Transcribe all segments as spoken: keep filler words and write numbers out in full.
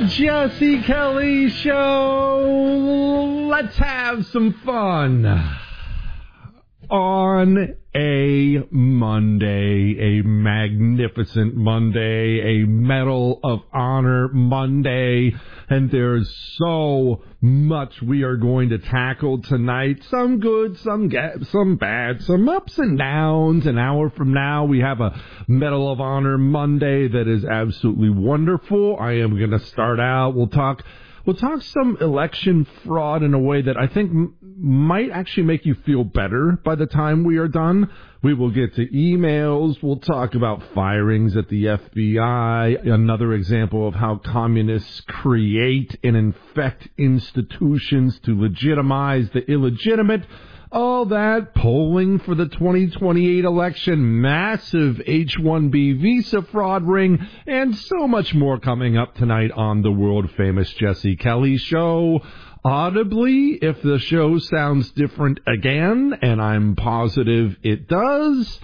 Jesse Kelly Show. Let's have some fun on a Monday, a magnificent Monday, a Medal of Honor Monday, and there's so much we are going to tackle tonight. Some good, some ga- some bad, some ups and downs. An hour from now, we have a Medal of Honor Monday that is absolutely wonderful. I am going to start out. We'll talk. We'll talk some election fraud in a way that I think m- might actually make you feel better by the time we are done. We will get to emails. We'll talk about firings at the F B I, another example of how communists create and infect institutions to legitimize the illegitimate. All that, polling for the twenty twenty-eight election, massive H one B visa fraud ring, and so much more coming up tonight on the world-famous Jesse Kelly Show. Audibly, if the show sounds different again, and I'm positive it does,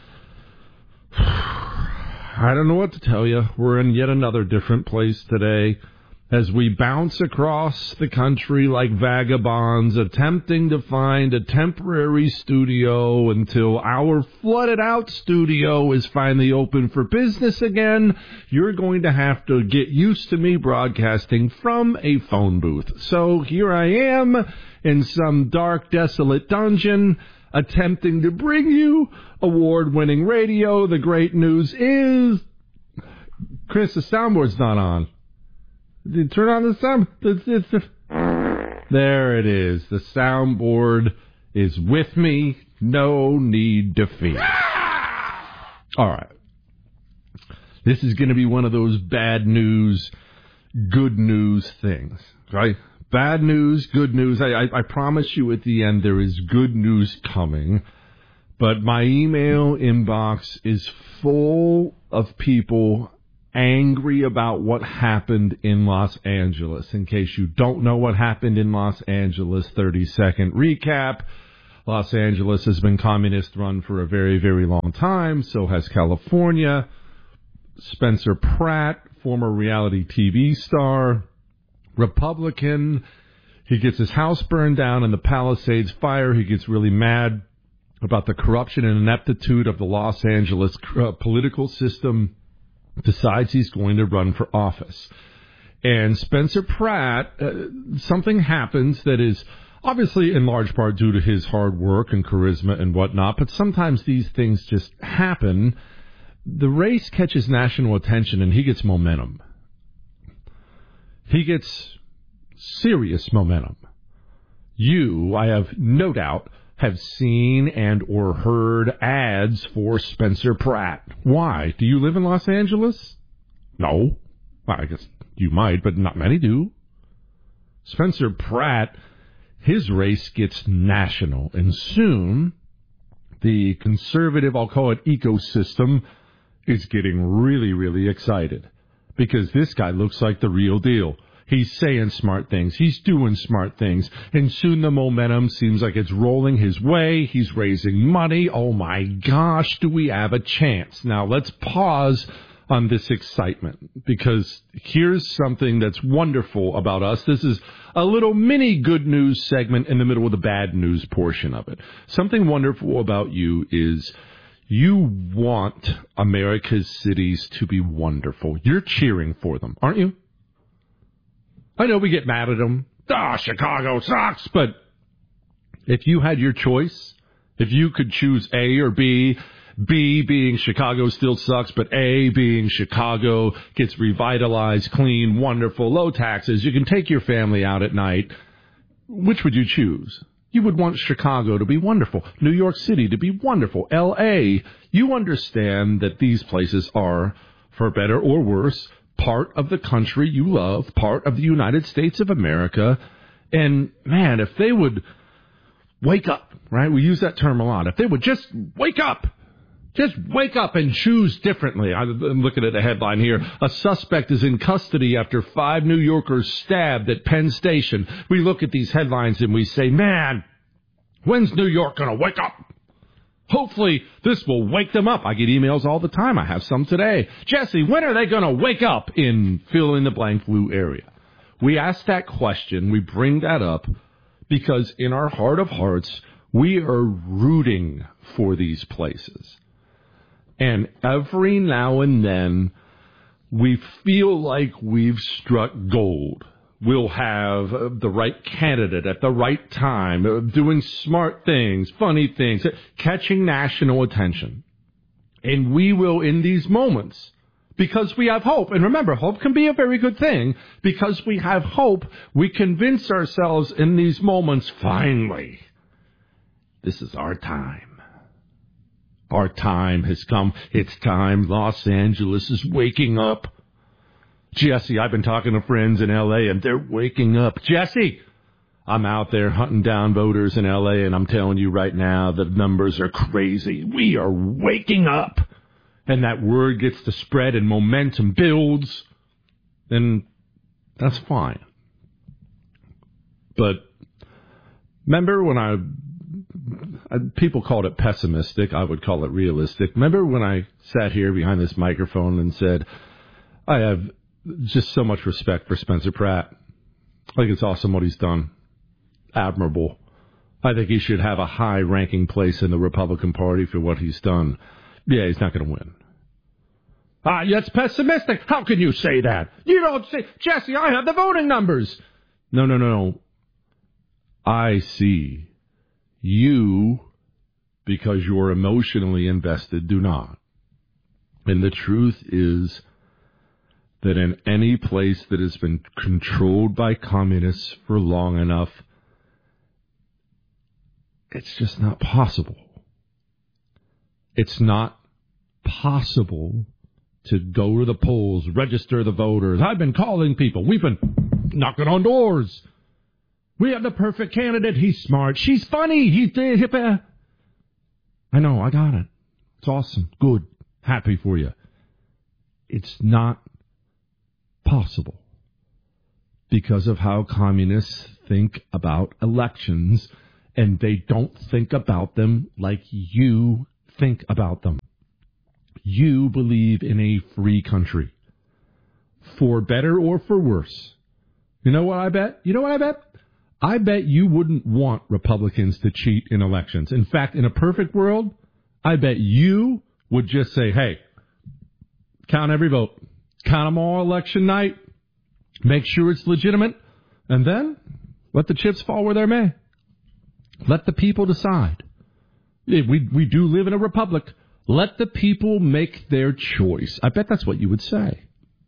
I don't know what to tell you. We're in yet another different place today as we bounce across the country like vagabonds, attempting to find a temporary studio until our flooded-out studio is finally open for business again. You're going to have to get used to me broadcasting from a phone booth. So here I am in some dark, desolate dungeon, attempting to bring you award-winning radio. The great news is, Chris, the soundboard's not on. Turn on the sound. It's, it's, it's, there it is. The soundboard is with me. No need to fear. All right. This is going to be one of those bad news, good news things, right? Bad news, good news. I, I, I promise you at the end there is good news coming. But my email inbox is full of people angry about what happened in Los Angeles. In case you don't know what happened in Los Angeles, thirty-second recap. Los Angeles has been communist run for a very, very long time. So has California. Spencer Pratt, former reality T V star, Republican. He gets his house burned down in the Palisades fire. He gets really mad about the corruption and ineptitude of the Los Angeles uh, political system. Decides he's going to run for office. And Spencer Pratt, uh, something happens that is obviously in large part due to his hard work and charisma and whatnot, but sometimes these things just happen. The race catches national attention and he gets momentum. He gets serious momentum. You, I have no doubt, have seen and or heard ads for Spencer Pratt. Why? Do you live in Los Angeles? No. Well, I guess you might, but not many do. Spencer Pratt, his race gets national, and soon the conservative, I'll call it ecosystem, is getting really, really excited because this guy looks like the real deal. He's saying smart things. He's doing smart things. And soon the momentum seems like it's rolling his way. He's raising money. Oh, my gosh, do we have a chance? Now, let's pause on this excitement because here's something that's wonderful about us. This is a little mini good news segment in the middle of the bad news portion of it. Something wonderful about you is you want America's cities to be wonderful. You're cheering for them, aren't you? I know we get mad at them. Ah, Chicago sucks. But if you had your choice, if you could choose A or B, B being Chicago still sucks, but A being Chicago gets revitalized, clean, wonderful, low taxes, you can take your family out at night, which would you choose? You would want Chicago to be wonderful, New York City to be wonderful, L A. You understand that these places are, for better or worse, part of the country you love, part of the United States of America. And, man, if they would wake up, right? We use that term a lot. If they would just wake up, just wake up and choose differently. I'm looking at a headline here. A suspect is in custody after five New Yorkers stabbed at Penn Station. We look at these headlines and we say, man, when's New York going to wake up? Hopefully, this will wake them up. I get emails all the time. I have some today. Jesse, when are they going to wake up in fill-in-the-blank blue area? We ask that question. We bring that up because in our heart of hearts, we are rooting for these places. And every now and then, we feel like we've struck gold. We'll have the right candidate at the right time, doing smart things, funny things, catching national attention. And we will, in these moments, because we have hope, and remember, hope can be a very good thing, because we have hope, we convince ourselves in these moments, finally, this is our time. Our time has come. It's time. Los Angeles is waking up. Jesse, I've been talking to friends in L A, and they're waking up. Jesse, I'm out there hunting down voters in L A, and I'm telling you right now, the numbers are crazy. We are waking up. And that word gets to spread, and momentum builds, then that's fine. But remember when I, people called it pessimistic, I would call it realistic. Remember when I sat here behind this microphone and said, I have just so much respect for Spencer Pratt. I think it's awesome what he's done. Admirable. I think he should have a high-ranking place in the Republican Party for what he's done. Yeah, he's not going to win. Ah, that's pessimistic. How can you say that? You don't say, Jesse, I have the voting numbers. No, no, no, no. I see. You, because you're emotionally invested, do not. And the truth is that in any place that has been controlled by communists for long enough, it's just not possible. It's not possible to go to the polls, register the voters. I've been calling people. We've been knocking on doors. We have the perfect candidate. He's smart. She's funny. He's the hip. I know. I got it. It's awesome. Good. Happy for you. It's not possible because of how communists think about elections, and they don't think about them like you think about them. You believe in a free country, for better or for worse. You know what I bet? You know what I bet? I bet you wouldn't want Republicans to cheat in elections. In fact, in a perfect world, I bet you would just say, hey, count every vote. Count them all election night. Make sure it's legitimate. And then let the chips fall where they may. Let the people decide. We, we do live in a republic. Let the people make their choice. I bet that's what you would say.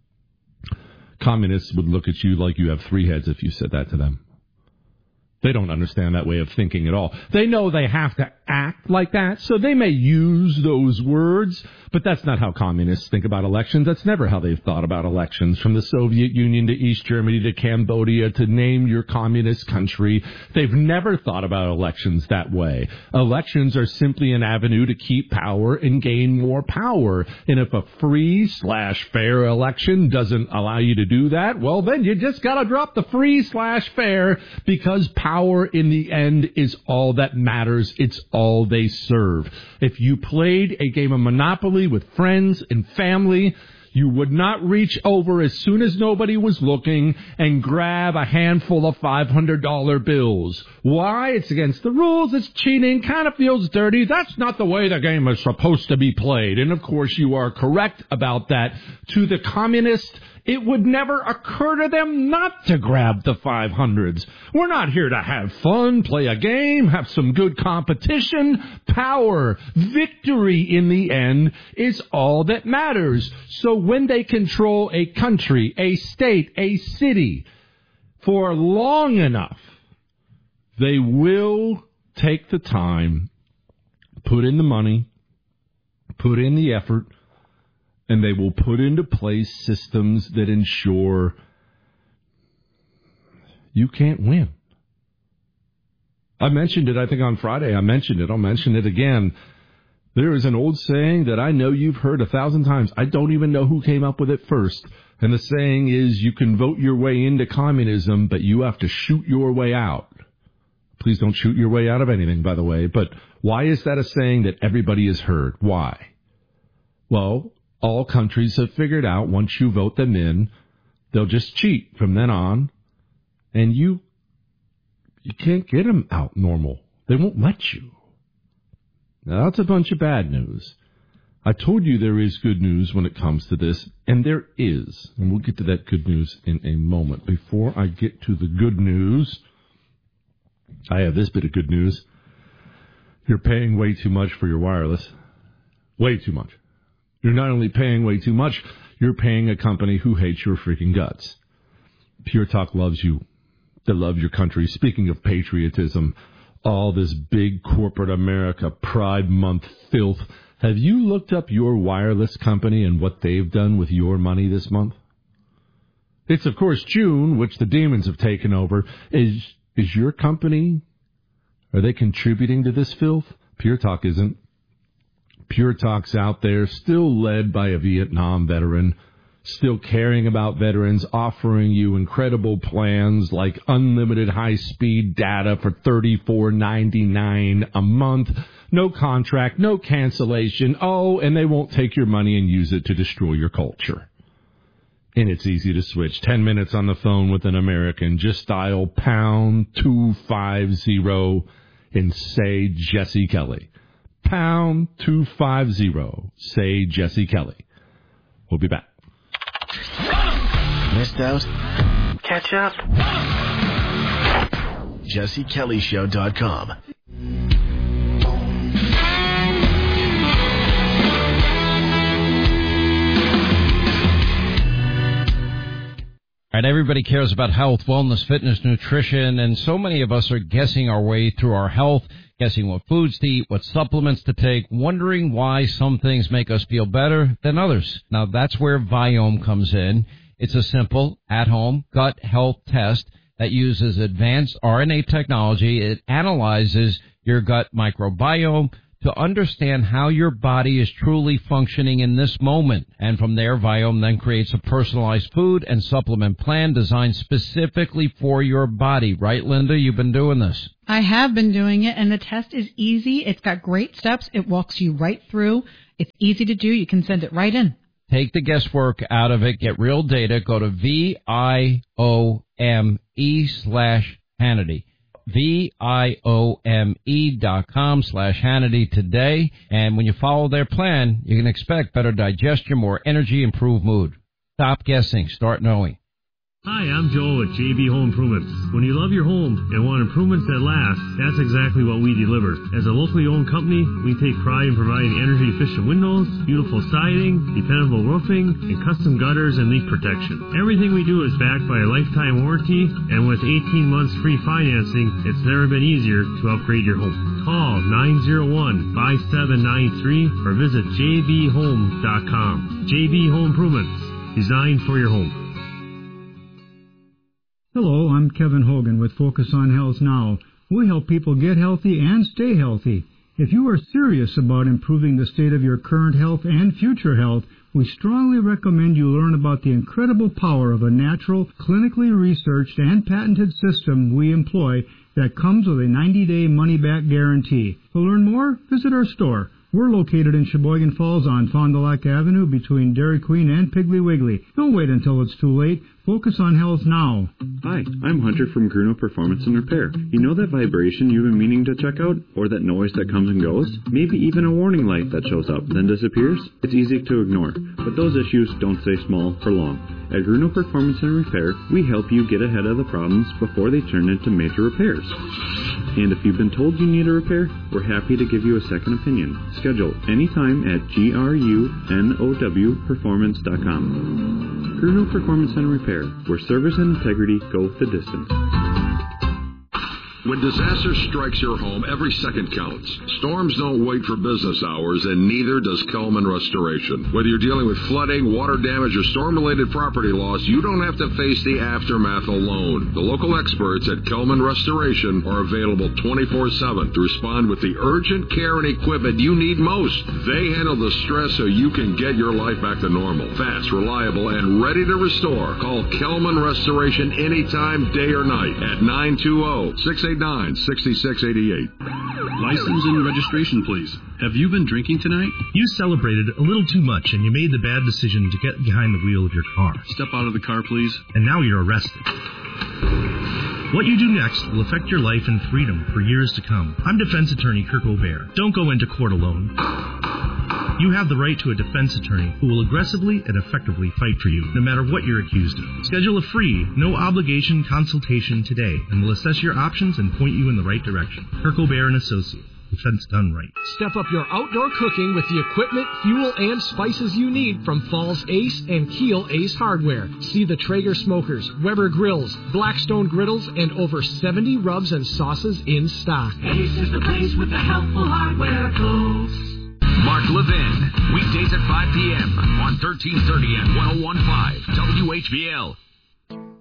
Communists would look at you like you have three heads if you said that to them. They don't understand that way of thinking at all. They know they have to act like that, so they may use those words, but that's not how communists think about elections. That's never how they've thought about elections. From the Soviet Union to East Germany to Cambodia to name your communist country, they've never thought about elections that way. Elections are simply an avenue to keep power and gain more power. And if a free slash fair election doesn't allow you to do that, well, then you just got to drop the free slash fair, because power in the end is all that matters. It's all they serve. If you played a game of Monopoly with friends and family, you would not reach over as soon as nobody was looking and grab a handful of five hundred dollar bills. Why? It's against the rules. It's cheating. Kind of feels dirty. That's not the way the game is supposed to be played. And, of course, you are correct about that. To the communist, it would never occur to them not to grab the five hundreds. We're not here to have fun, play a game, have some good competition. Power, victory in the end is all that matters. So when they control a country, a state, a city for long enough, they will take the time, put in the money, put in the effort, and they will put into place systems that ensure you can't win. I mentioned it, I think, on Friday. I mentioned it. I'll mention it again. There is an old saying that I know you've heard a thousand times. I don't even know who came up with it first. And the saying is, you can vote your way into communism, but you have to shoot your way out. Please don't shoot your way out of anything, by the way. But why is that a saying that everybody has heard? Why? Well, all countries have figured out once you vote them in, they'll just cheat from then on, and you you can't get them out normal. They won't let you. Now, that's a bunch of bad news. I told you there is good news when it comes to this, and there is. And we'll get to that good news in a moment. Before I get to the good news, I have this bit of good news. You're paying way too much for your wireless. Way too much. You're not only paying way too much, you're paying a company who hates your freaking guts. Pure Talk loves you. They love your country. Speaking of patriotism, all this big corporate America Pride Month filth. Have you looked up your wireless company and what they've done with your money this month? It's, of course, June, which the demons have taken over. Is is your company, are they contributing to this filth? Pure Talk isn't. Pure Talk's out there, still led by a Vietnam veteran, still caring about veterans, offering you incredible plans like unlimited high-speed data for thirty-four ninety-nine a month. No contract, no cancellation. Oh, and they won't take your money and use it to destroy your culture. And it's easy to switch. Ten minutes on the phone with an American. Just dial pound two five zero and say Jesse Kelly. Pound two five zero. Say Jesse Kelly. We'll be back. Missed out? Catch up. Jesse Kelly Show dot com. All right, everybody cares about health, wellness, fitness, nutrition, and so many of us are guessing our way through our health, guessing what foods to eat, what supplements to take, wondering why some things make us feel better than others. Now, that's where Viome comes in. It's a simple, at-home gut health test that uses advanced R N A technology. It analyzes your gut microbiome to understand how your body is truly functioning in this moment. And from there, Viome then creates a personalized food and supplement plan designed specifically for your body. Right, Linda? You've been doing this. I have been doing it, and the test is easy. It's got great steps. It walks you right through. It's easy to do. You can send it right in. Take the guesswork out of it. Get real data. Go to V I O M E slash Hannity. V I O M E dot com slash Hannity today. And when you follow their plan, you can expect better digestion, more energy, improved mood. Stop guessing. Start knowing. Hi, I'm Joel at J B Home Improvements. When you love your home and want improvements that last, that's exactly what we deliver. As a locally owned company, we take pride in providing energy-efficient windows, beautiful siding, dependable roofing, and custom gutters and leak protection. Everything we do is backed by a lifetime warranty, and with eighteen months free financing, it's never been easier to upgrade your home. Call nine zero one, five seven nine three or visit J B home dot com. J B Home Improvements, designed for your home. Hello, I'm Kevin Hogan with Focus on Health Now. We help people get healthy and stay healthy. If you are serious about improving the state of your current health and future health, we strongly recommend you learn about the incredible power of a natural, clinically researched and patented system we employ that comes with a ninety-day money-back guarantee. To learn more, visit our store. We're located in Sheboygan Falls on Fond du Lac Avenue between Dairy Queen and Piggly Wiggly. Don't wait until it's too late. Focus on health now. Hi, I'm Hunter from Gruno Performance and Repair. You know that vibration you've been meaning to check out? Or that noise that comes and goes? Maybe even a warning light that shows up, then disappears? It's easy to ignore, but those issues don't stay small for long. At Gruno Performance and Repair, we help you get ahead of the problems before they turn into major repairs. And if you've been told you need a repair, we're happy to give you a second opinion. Schedule anytime at G R U N O W performance dot com. Gruno Performance and Repair, where service and integrity go the distance. When disaster strikes your home, every second counts. Storms don't wait for business hours, and neither does Kelman Restoration. Whether you're dealing with flooding, water damage, or storm-related property loss, you don't have to face the aftermath alone. The local experts at Kelman Restoration are available twenty-four seven to respond with the urgent care and equipment you need most. They handle the stress so you can get your life back to normal. Fast, reliable, and ready to restore. Call Kelman Restoration anytime, day or night, at nine two zero, six eight nine, six six eight eight. License and registration, please. Have you been drinking tonight? You celebrated a little too much and you made the bad decision to get behind the wheel of your car. Step out of the car, please. And now you're arrested. What you do next will affect your life and freedom for years to come. I'm defense attorney Kirk O'Bear. Don't go into court alone. You have the right to a defense attorney who will aggressively and effectively fight for you, no matter what you're accused of. Schedule a free, no-obligation consultation today, and we'll assess your options and point you in the right direction. Kirk O'Bear and Associates. Defense done right. Step up your outdoor cooking with the equipment, fuel, and spices you need from Falls Ace and Keel Ace Hardware. See the Traeger smokers, Weber grills, Blackstone griddles, and over seventy rubs and sauces in stock. Ace is the place with the helpful hardware tools. Mark Levin, weekdays at five p.m. on thirteen thirty and one oh one point five W H B L.